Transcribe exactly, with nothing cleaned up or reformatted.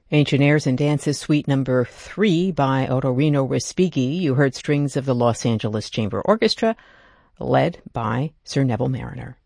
Ancient Airs and Dances, Suite Number three by Otorino Respighi. You heard strings of the Los Angeles Chamber Orchestra, led by Sir Neville Marriner.